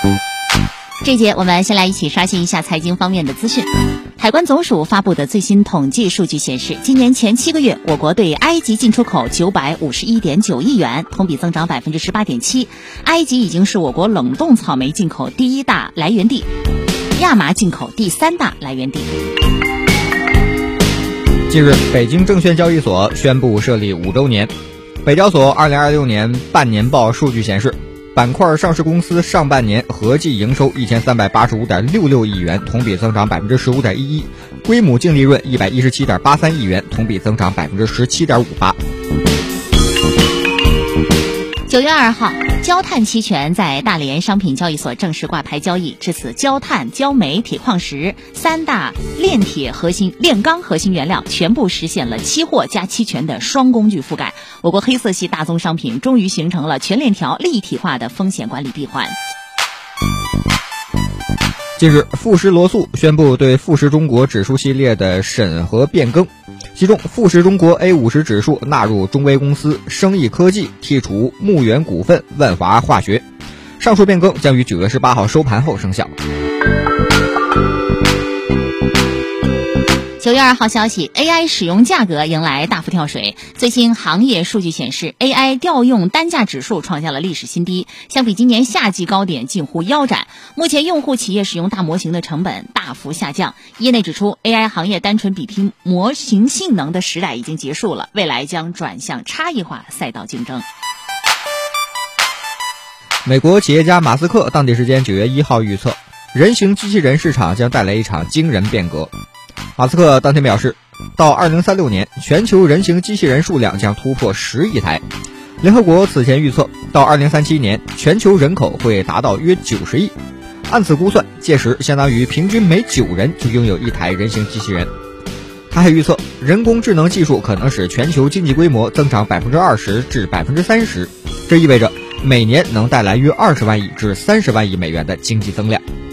这节我们先来一起刷新一下财经方面的资讯。海关总署发布的最新统计数据显示，今年前7个月，我国对埃及进出口951.9亿元，同比增长18.7%。埃及已经是我国冷冻草莓进口第1大来源地，亚麻进口第3大来源地。 近日，北京证券交易所宣布设立5周年。北交所2026年半年报数据显示，板块上市公司上半年合计营收1385.66亿元，同比增长15.11%，规模净利润117.83亿元，同比增长17.58%。 9月2号，焦炭期权在大连商品交易所正式挂牌交易，至此焦炭、焦煤、铁矿石3大炼钢核心原料全部实现了期货加期权的双工具覆盖。我国黑色系大宗商品终于形成了全链条立体化的风险管理闭环。 近日，富时罗素宣布对富时中国指数系列的审核变更，其中富时中国 A50 指数纳入中微公司、生意科技，剔除牧原股份、万华化学。上述变更将于9月18号收盘后生效。 9月2号消息 ，AI 使用价格迎来大幅跳水。最新行业数据显示 ，AI 调用单价指数创下了历史新低，相比今年夏季高点近乎腰斩。目前用户企业使用大模型的成本大幅下降，业内指出 ，AI 行业单纯比拼模型性能的时代已经结束了，未来将转向差异化赛道竞争。 美国企业家马斯克当地时间9月1号预测，人形机器人市场将带来一场惊人变革。马斯克当天表示，到2036年，全球人形机器人数量将突破10亿台。联合国此前预测，到2037年，全球人口会达到约90亿。按此估算，届时相当于平均每9人就拥有一台人形机器人。他还预测，人工智能技术可能使全球经济规模增长20%至30%，这意味着每年能带来约20万亿至30万亿美元的经济增量。